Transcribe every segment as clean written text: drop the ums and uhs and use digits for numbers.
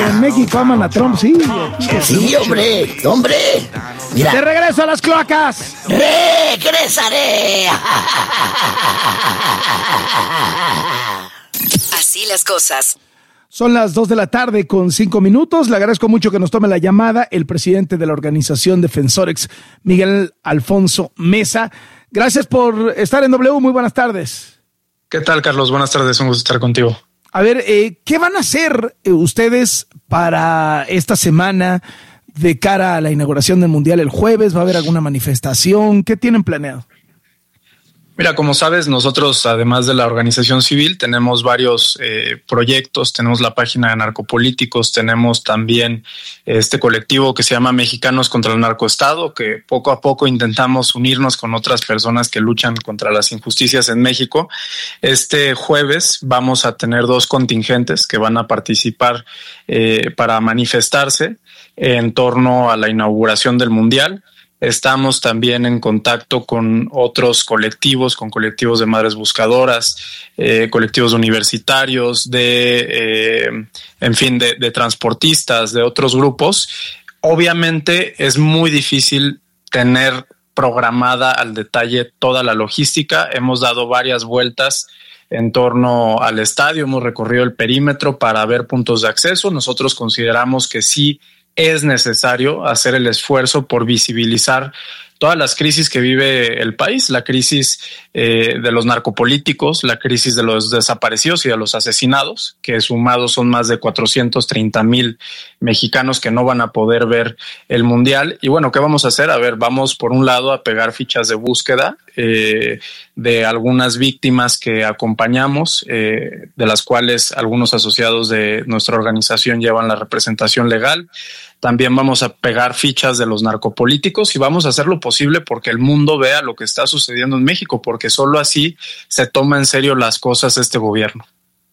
en México aman a Trump, sí. Sí, hombre. Mira. ¡De regreso a las cloacas! ¡Regresaré! Así las cosas. Son las 2:05 p.m. Le agradezco mucho que nos tome la llamada el presidente de la organización Defensorex, Miguel Alfonso Mesa. Gracias por estar en W. Muy buenas tardes. ¿Qué tal, Carlos? Buenas tardes. Un gusto estar contigo. A ver, ¿qué van a hacer ustedes para esta semana de cara a la inauguración del Mundial el jueves? ¿Va a haber alguna manifestación? ¿Qué tienen planeado? Mira, como sabes, nosotros, además de la organización civil, tenemos varios proyectos. Tenemos la página de Narcopolíticos, tenemos también este colectivo que se llama Mexicanos contra el Narcoestado, que poco a poco intentamos unirnos con otras personas que luchan contra las injusticias en México. Este jueves vamos a tener 2 contingentes que van a participar para manifestarse en torno a la inauguración del Mundial. Estamos también en contacto con otros colectivos, con colectivos de madres buscadoras, colectivos universitarios, de transportistas, de otros grupos. Obviamente es muy difícil tener programada al detalle toda la logística. Hemos dado varias vueltas en torno al estadio, hemos recorrido el perímetro para ver puntos de acceso. Nosotros consideramos que sí es necesario hacer el esfuerzo por visibilizar todas las crisis que vive el país, la crisis de los narcopolíticos, la crisis de los desaparecidos y de los asesinados, que sumados son más de 430,000 mexicanos que no van a poder ver el Mundial. Y bueno, ¿qué vamos a hacer? A ver, vamos por un lado a pegar fichas de búsqueda de algunas víctimas que acompañamos, de las cuales algunos asociados de nuestra organización llevan la representación legal. También vamos a pegar fichas de los narcopolíticos y vamos a hacer lo posible porque el mundo vea lo que está sucediendo en México, porque solo así se toma en serio las cosas este gobierno.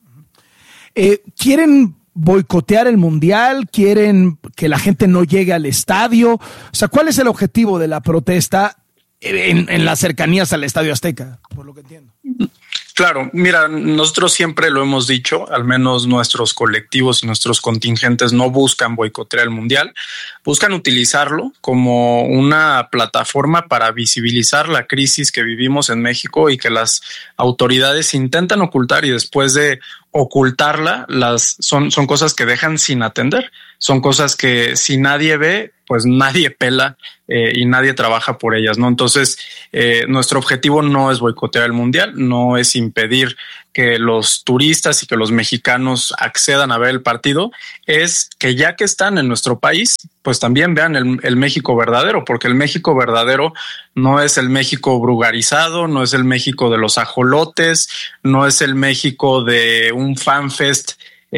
¿Quieren boicotear el Mundial? ¿Quieren que la gente no llegue al estadio? O sea, ¿cuál es el objetivo de la protesta en las cercanías al Estadio Azteca? Por lo que entiendo. Claro, mira, nosotros siempre lo hemos dicho, al menos nuestros colectivos y nuestros contingentes no buscan boicotear el Mundial, buscan utilizarlo como una plataforma para visibilizar la crisis que vivimos en México y que las autoridades intentan ocultar, y después de ocultarla, son cosas que dejan sin atender, son cosas que si nadie ve, pues nadie pela y nadie trabaja por ellas, ¿no? Entonces, nuestro objetivo no es boicotear el Mundial, no es impedir que los turistas y que los mexicanos accedan a ver el partido, es que ya que están en nuestro país, pues también vean el México verdadero, porque el México verdadero no es el México brugarizado, no es el México de los ajolotes, no es el México de un fanfest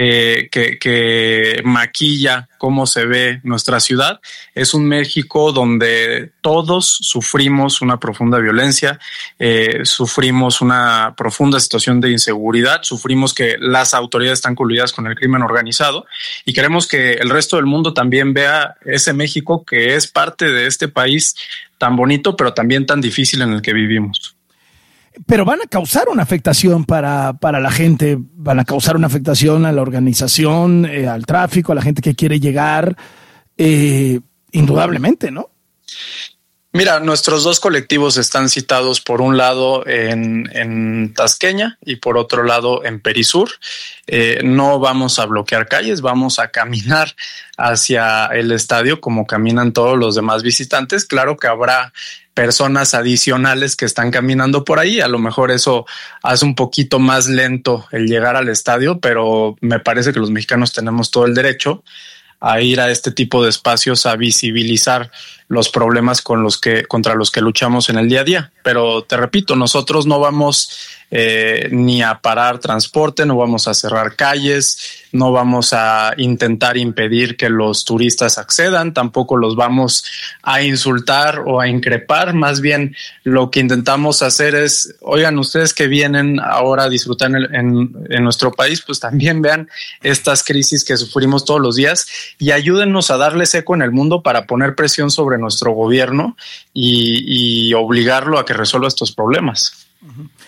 que maquilla cómo se ve nuestra ciudad. Es un México donde todos sufrimos una profunda violencia, sufrimos una profunda situación de inseguridad, sufrimos que las autoridades están coludidas con el crimen organizado y queremos que el resto del mundo también vea ese México que es parte de este país tan bonito, pero también tan difícil en el que vivimos. Pero van a causar una afectación para la gente, van a causar una afectación a la organización, al tráfico, a la gente que quiere llegar, indudablemente, ¿no? Mira, nuestros 2 colectivos están citados por un lado en Tasqueña y por otro lado en Perisur. No vamos a bloquear calles, vamos a caminar hacia el estadio como caminan todos los demás visitantes. Claro que habrá personas adicionales que están caminando por ahí. A lo mejor eso hace un poquito más lento el llegar al estadio, pero me parece que los mexicanos tenemos todo el derecho a ir a este tipo de espacios a visibilizar los problemas contra los que luchamos en el día a día. Pero te repito, nosotros no vamos ni a parar transporte, no vamos a cerrar calles, no vamos a intentar impedir que los turistas accedan, tampoco los vamos a insultar o a increpar. Más bien lo que intentamos hacer es, oigan, ustedes que vienen ahora a disfrutar en nuestro país, pues también vean estas crisis que sufrimos todos los días y ayúdennos a darles eco en el mundo para poner presión sobre nuestro gobierno y obligarlo a que resuelva estos problemas. Uh-huh.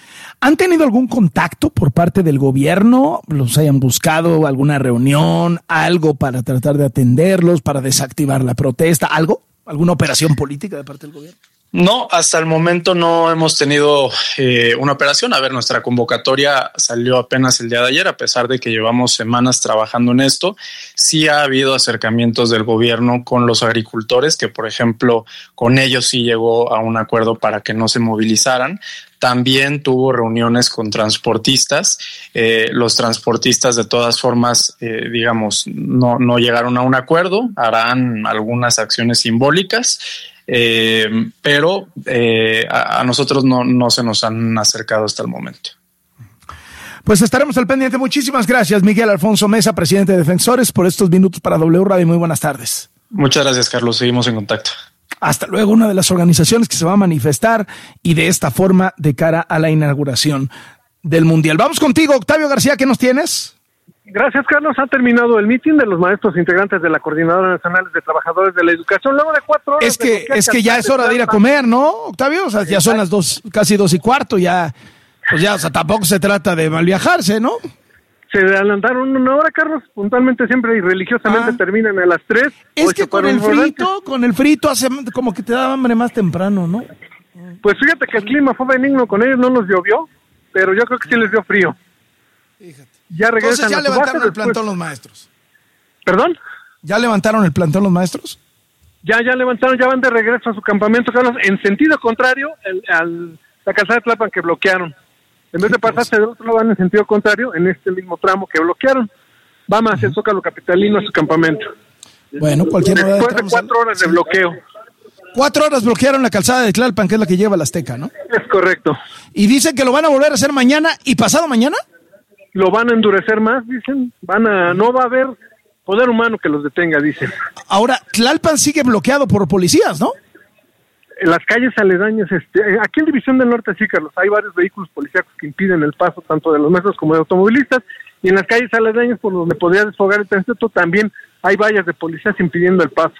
¿Han tenido algún contacto por parte del gobierno? ¿Los hayan buscado alguna reunión, algo para tratar de atenderlos, para desactivar la protesta, algo? ¿Alguna operación política de parte del gobierno? No, hasta el momento no hemos tenido una operación. A ver, nuestra convocatoria salió apenas el día de ayer, a pesar de que llevamos semanas trabajando en esto. Sí ha habido acercamientos del gobierno con los agricultores, que por ejemplo con ellos sí llegó a un acuerdo para que no se movilizaran. También tuvo reuniones con transportistas. Los transportistas de todas formas, digamos, no llegaron a un acuerdo, harán algunas acciones simbólicas. Pero a nosotros no se nos han acercado hasta el momento. Pues estaremos al pendiente. Muchísimas gracias, Miguel Alfonso Mesa, presidente de Defensores, por estos minutos para W Radio. Muy buenas tardes. Muchas gracias, Carlos. Seguimos en contacto. Hasta luego. Una de las organizaciones que se va a manifestar y de esta forma de cara a la inauguración del Mundial. Vamos contigo, Octavio García. ¿Qué nos tienes? Gracias, Carlos. Ha terminado el mitin de los maestros integrantes de la Coordinadora Nacional de Trabajadores de la Educación. Luego de 4 horas... Es que ya es hora de ir a comer, ¿no, Octavio? O sea, ya son las 2, casi 2:15, ya... Pues ya, o sea, tampoco se trata de mal viajarse, ¿no? Se adelantaron 1 hora, Carlos. Puntualmente siempre y religiosamente terminan a las 3. Es que con el frito hace como que te da hambre más temprano, ¿no? Pues fíjate que el clima fue benigno, con ellos no nos llovió, pero yo creo que sí les dio frío. Fíjate. Ya regresan. Entonces ya levantaron el plantón los maestros. ¿Perdón? ¿Ya levantaron el plantón los maestros? Ya levantaron, ya van de regreso a su campamento, Carlos, en sentido contrario la calzada de Tlalpan que bloquearon. En vez de pasarse del otro lado, van en sentido contrario, en este mismo tramo que bloquearon. Van hacia el Zócalo capitalino a su campamento. Bueno, cualquier hora. Después de 4 horas de bloqueo. 4 horas bloquearon la calzada de Tlalpan, que es la que lleva la Azteca, ¿no? Es correcto. Y dicen que lo van a volver a hacer mañana y pasado mañana. Lo van a endurecer más, dicen. No va a haber poder humano que los detenga, dicen. Ahora, Tlalpan sigue bloqueado por policías, ¿no? En las calles aledañas, aquí en División del Norte, sí, Carlos, hay varios vehículos policíacos que impiden el paso tanto de los maestros como de automovilistas, y en las calles aledañas, por donde podría desfogar el tránsito, también hay vallas de policías impidiendo el paso.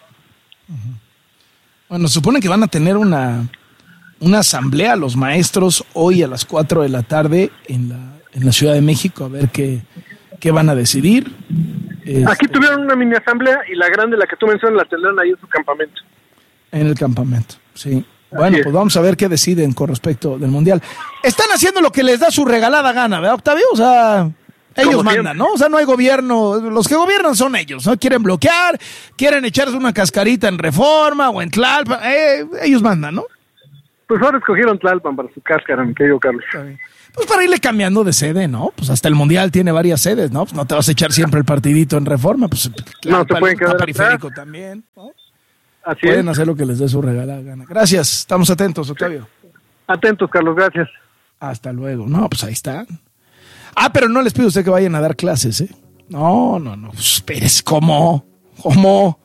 Bueno, supone que van a tener una asamblea los maestros hoy a las 4 de la tarde en la Ciudad de México, a ver qué van a decidir. Aquí tuvieron una mini asamblea y la grande, la que tú mencionas, la tendrán ahí en su campamento. En el campamento, sí. Bueno, pues vamos a ver qué deciden con respecto del Mundial. Están haciendo lo que les da su regalada gana, ¿verdad, Octavio? O sea, ellos mandan, ¿no? O sea, no hay gobierno. Los que gobiernan son ellos, ¿no? Quieren bloquear, quieren echarse una cascarita en Reforma o en Tlalpan. Ellos mandan, ¿no? Pues ahora escogieron Tlalpan para su cáscara, mi querido Carlos. Pues para irle cambiando de sede, ¿no? Pues hasta el Mundial tiene varias sedes, ¿no? Pues no te vas a echar siempre el partidito en Reforma. Pues no, te pueden quedar periférico atrás. También, ¿no? Así pueden hacer lo que les dé su regalada gana. Gracias, estamos atentos, Octavio. Atentos, Carlos, gracias. Hasta luego. No, pues ahí está. Pero no les pido a usted que vayan a dar clases, ¿eh? No. Pues, ¿cómo? Oh.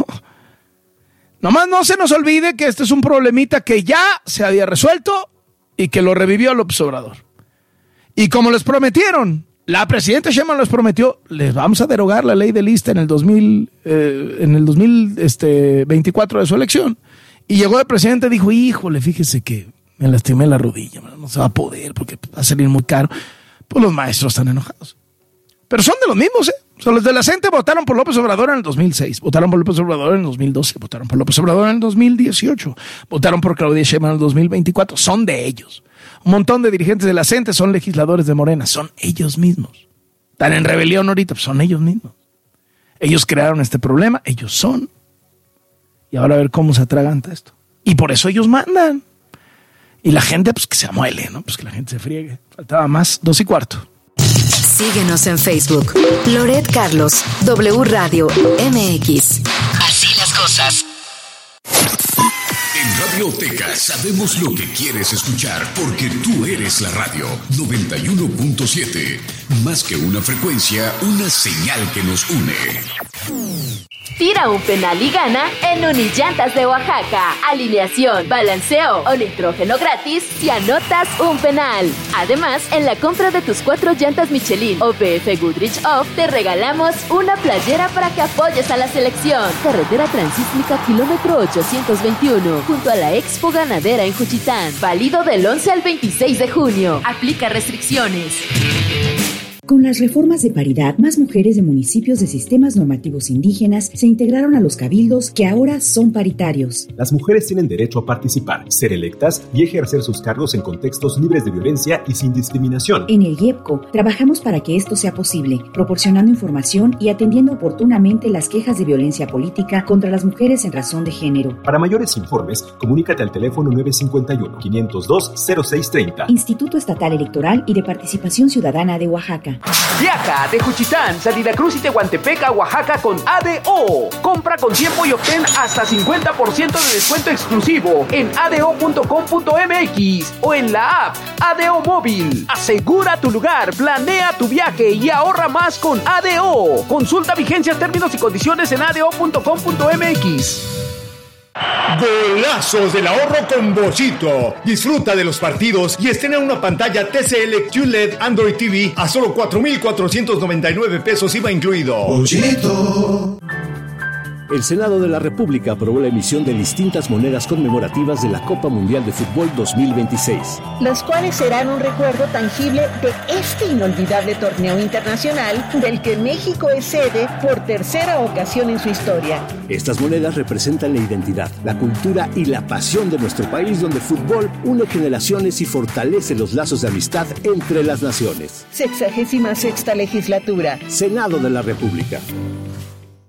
Nomás no se nos olvide que este es un problemita que ya se había resuelto y que lo revivió López Obrador. Y como les prometieron, la presidenta Sheinbaum les prometió, les vamos a derogar la ley del ISSSTE en el 2024 de su elección. Y llegó el presidente y dijo, híjole, fíjese que me lastimé la rodilla, no se va a poder porque va a salir muy caro. Pues los maestros están enojados. Pero son de los mismos, ¿eh? Son los de la CENTE votaron por López Obrador en el 2006, votaron por López Obrador en el 2012, votaron por López Obrador en el 2018, votaron por Claudia Sheinbaum en el 2024. Son de ellos. Un montón de dirigentes de la CENTE son legisladores de Morena, son ellos mismos. Están en rebelión ahorita, pues son ellos mismos. Ellos crearon este problema, ellos son. Y ahora a ver cómo se atraganta esto. Y por eso ellos mandan. Y la gente, pues que se amuele, ¿no? Pues que la gente se friegue. Faltaba más, 2:15. Síguenos en Facebook. Loret Carlos, W Radio MX. Así las cosas. En Radioteca sabemos lo que quieres escuchar porque tú eres la radio 91.7. Más que una frecuencia, una señal que nos une. Tira un penal y gana en Unillantas de Oaxaca. Alineación, balanceo o nitrógeno gratis si anotas un penal. Además, en la compra de tus 4 llantas Michelin o BF Goodrich Off, te regalamos una playera para que apoyes a la selección. Carretera Transísmica, kilómetro 821, junto a la Expo Ganadera en Juchitán. Válido del 11 al 26 de junio. Aplica restricciones. Con las reformas de paridad, más mujeres de municipios de sistemas normativos indígenas se integraron a los cabildos que ahora son paritarios. Las mujeres tienen derecho a participar, ser electas y ejercer sus cargos en contextos libres de violencia y sin discriminación. En el IEPCO trabajamos para que esto sea posible, proporcionando información y atendiendo oportunamente las quejas de violencia política contra las mujeres en razón de género. Para mayores informes, comunícate al teléfono 951-502-0630. Instituto Estatal Electoral y de Participación Ciudadana de Oaxaca. Viaja de Juchitán, Salida Cruz y Tehuantepec a Oaxaca con ADO. Compra con tiempo y obtén hasta 50% de descuento exclusivo en ado.com.mx o en la app ADO Móvil. Asegura tu lugar, planea tu viaje y ahorra más con ADO. Consulta vigencias, términos y condiciones en ado.com.mx. Golazos del ahorro con Bochito. Disfruta de los partidos y estrena una pantalla TCL QLED Android TV a solo 4,499 pesos IVA incluido. Bochito. El Senado de la República aprobó la emisión de distintas monedas conmemorativas de la Copa Mundial de Fútbol 2026. Las cuales serán un recuerdo tangible de este inolvidable torneo internacional del que México es sede por tercera ocasión en su historia. Estas monedas representan la identidad, la cultura y la pasión de nuestro país, donde el fútbol une generaciones y fortalece los lazos de amistad entre las naciones. 66ª legislatura. Senado de la República.